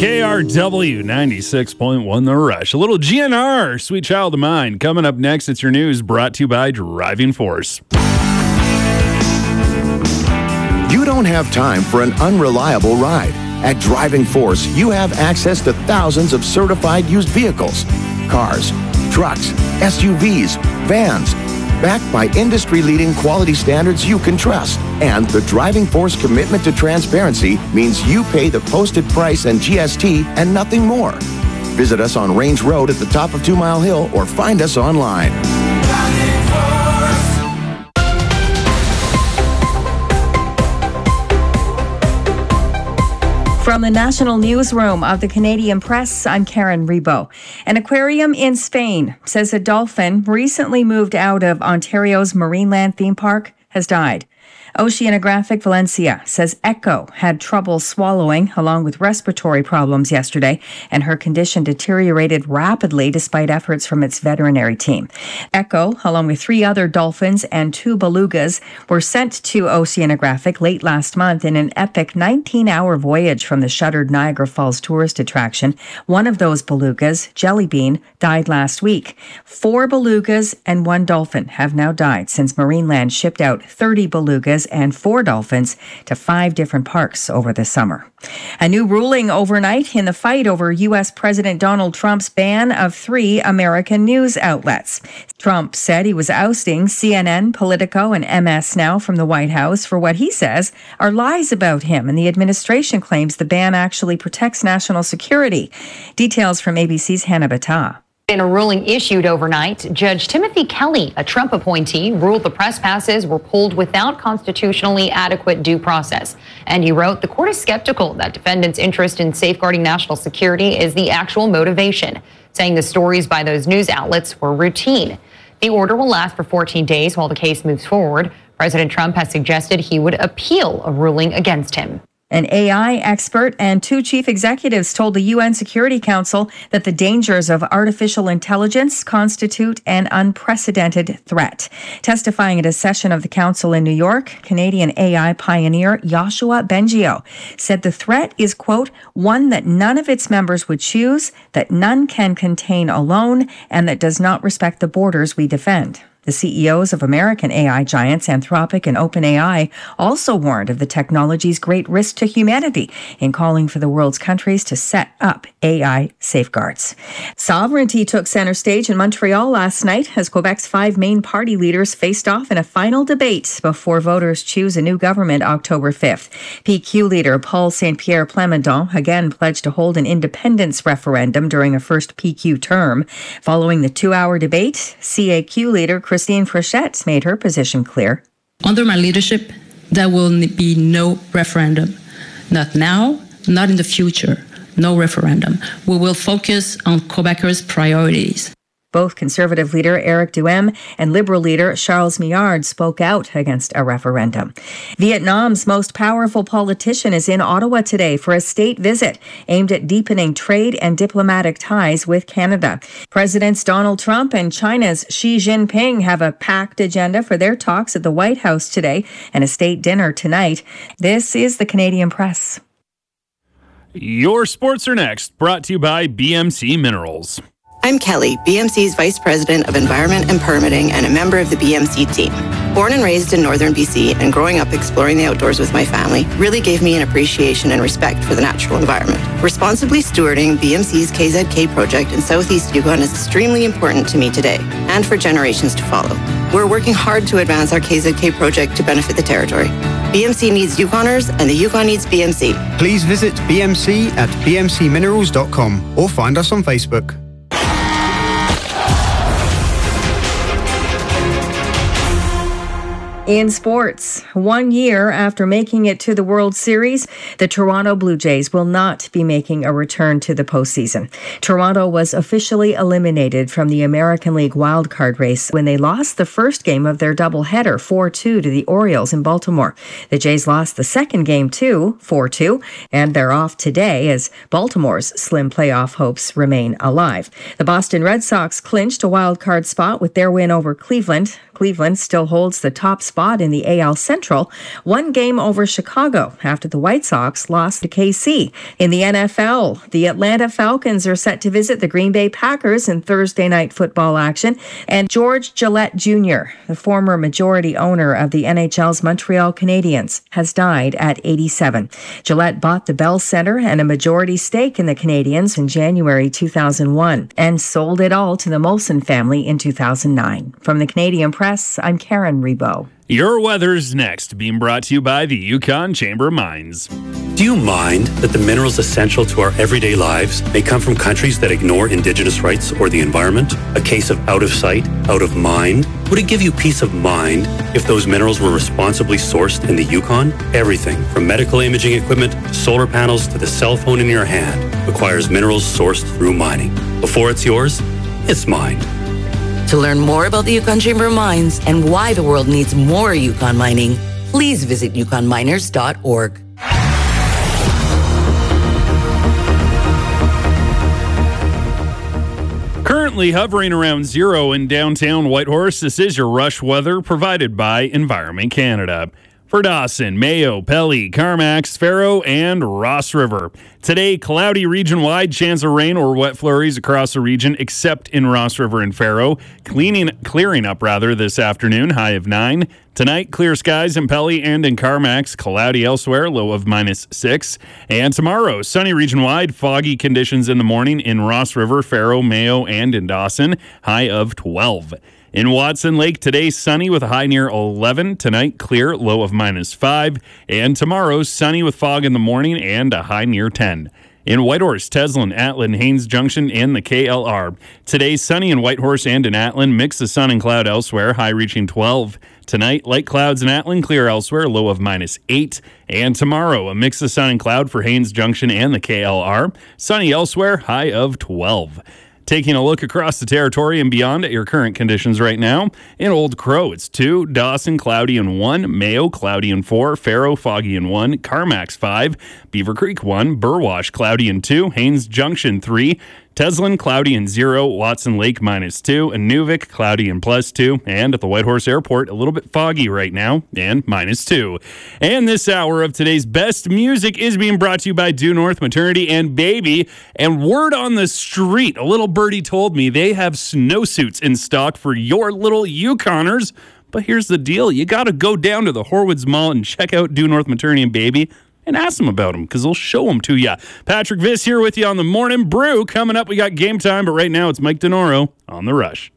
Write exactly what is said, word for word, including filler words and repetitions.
K R W ninety-six point one The Rush. A little G N R, Sweet Child of Mine. Coming up next, it's your news brought to you by Driving Force. You don't have time for an unreliable ride. At Driving Force, you have access to thousands of certified used vehicles, cars, trucks, S U Vs, vans, backed by industry-leading quality standards you can trust. And the Driving Force commitment to transparency means you pay the posted price and G S T and nothing more. Visit us on Range Road at the top of Two Mile Hill or find us online. From the National Newsroom of the Canadian Press, I'm Karen Rebo. An aquarium in Spain says a dolphin recently moved out of Ontario's Marineland theme park has died. Oceanographic Valencia says Echo had trouble swallowing along with respiratory problems yesterday, and her condition deteriorated rapidly despite efforts from its veterinary team. Echo, along with three other dolphins and two belugas, were sent to Oceanographic late last month in an epic nineteen-hour voyage from the shuttered Niagara Falls tourist attraction. One of those belugas, Jellybean, died last week. Four belugas and one dolphin have now died since Marineland shipped out thirty belugas and four dolphins to five different parks over the summer. A new ruling overnight in the fight over U S President Donald Trump's ban of three American news outlets. Trump said he was ousting C N N, Politico, and M S Now from the White House for what he says are lies about him, and the administration claims the ban actually protects national security. Details from A B C's Hannah Battah. In a ruling issued overnight, Judge Timothy Kelly, a Trump appointee, ruled the press passes were pulled without constitutionally adequate due process. And he wrote, the court is skeptical that defendants' interest in safeguarding national security is the actual motivation, saying the stories by those news outlets were routine. The order will last for fourteen days while the case moves forward. President Trump has suggested he would appeal a ruling against him. An A I expert and two chief executives told the U N Security Council that the dangers of artificial intelligence constitute an unprecedented threat. Testifying at a session of the council in New York, Canadian A I pioneer Yoshua Bengio said the threat is, quote, one that none of its members would choose, that none can contain alone, and that does not respect the borders we defend. The C E Os of American A I giants Anthropic and OpenAI also warned of the technology's great risk to humanity in calling for the world's countries to set up A I safeguards. Sovereignty took center stage in Montreal last night as Quebec's five main party leaders faced off in a final debate before voters choose a new government October fifth. P Q leader Paul Saint-Pierre Plamondon again pledged to hold an independence referendum during a first P Q term. Following the two-hour debate, C A Q leader Christine Frechette made her position clear. Under my leadership, there will be no referendum. Not now, not in the future. No referendum. We will focus on Quebecers' priorities. Both Conservative leader Eric Duhem and Liberal leader Charles Millard spoke out against a referendum. Vietnam's most powerful politician is in Ottawa today for a state visit aimed at deepening trade and diplomatic ties with Canada. Presidents Donald Trump and China's Xi Jinping have a packed agenda for their talks at the White House today and a state dinner tonight. This is the Canadian Press. Your sports are next, brought to you by B M C Minerals. I'm Kelly, B M C's Vice President of Environment and Permitting and a member of the B M C team. Born and raised in northern B C and growing up exploring the outdoors with my family really gave me an appreciation and respect for the natural environment. Responsibly stewarding B M C's K Z K project in southeast Yukon is extremely important to me today and for generations to follow. We're working hard to advance our K Z K project to benefit the territory. B M C needs Yukoners and the Yukon needs B M C. Please visit B M C at b m c minerals dot com or find us on Facebook. In sports, one year after making it to the World Series, the Toronto Blue Jays will not be making a return to the postseason. Toronto was officially eliminated from the American League wildcard race when they lost the first game of their doubleheader four two to the Orioles in Baltimore. The Jays lost the second game too, four two, and they're off today as Baltimore's slim playoff hopes remain alive. The Boston Red Sox clinched a wildcard spot with their win over Cleveland. Cleveland still holds the top spot spot in the A L Central, one game over Chicago after the White Sox lost to K C. In the N F L, the Atlanta Falcons are set to visit the Green Bay Packers in Thursday night football action, and George Gillette Junior, the former majority owner of the N H L's Montreal Canadiens, has died at eighty-seven. Gillette bought the Bell Center and a majority stake in the Canadiens in January two thousand one and sold it all to the Molson family in two thousand nine. From the Canadian Press, I'm Karen Rebo. Your weather's next, being brought to you by the Yukon Chamber of Mines. Do you mind that the minerals essential to our everyday lives may come from countries that ignore Indigenous rights or the environment? A case of out of sight, out of mind? Would it give you peace of mind if those minerals were responsibly sourced in the Yukon? Everything from medical imaging equipment to solar panels to the cell phone in your hand requires minerals sourced through mining. Before it's yours, it's mined. To learn more about the Yukon Chamber of Mines and why the world needs more Yukon mining, please visit yukon miners dot org. Currently hovering around zero in downtown Whitehorse, this is your rush weather provided by Environment Canada. For Dawson, Mayo, Pelly, Carmax, Faro, and Ross River. Today, cloudy region-wide, chance of rain or wet flurries across the region, except in Ross River and Faro. Cleaning, clearing up, rather, this afternoon, high of nine. Tonight, clear skies in Pelly and in Carmax, cloudy elsewhere, low of minus six. And tomorrow, sunny region-wide, foggy conditions in the morning in Ross River, Faro, Mayo, and in Dawson, high of twelve. In Watson Lake, today sunny with a high near eleven. Tonight, clear, low of minus five. And tomorrow, sunny with fog in the morning and a high near ten. In Whitehorse, Teslin, Atlin, Haines Junction, and the K L R. Today, sunny in Whitehorse and in Atlin. Mix of sun and cloud elsewhere, high reaching twelve. Tonight, light clouds in Atlin, clear elsewhere, low of minus eight. And tomorrow, a mix of sun and cloud for Haines Junction and the K L R. Sunny elsewhere, high of twelve. Taking a look across the territory and beyond at your current conditions right now. In Old Crow, it's two. Dawson, cloudy and one. Mayo, cloudy and four. Faro, foggy and one. Carmax, five. Beaver Creek, one. Burwash, cloudy and two. Haines Junction, three. Teslin, cloudy and zero. Watson Lake, minus two. And Nuvik, cloudy and plus two. And at the Whitehorse Airport, a little bit foggy right now, and minus two. And this hour of today's best music is being brought to you by Due North Maternity and Baby. And word on the street, a little birdie told me they have snowsuits in stock for your little Yukoners. But here's the deal. You got to go down to the Horwoods Mall and check out Due North Maternity and Baby and ask them about them, because they'll show them to you. Patrick Viss here with you on the Morning Brew. Coming up, we got Game Time, but right now it's Mike DeNoro on The Rush.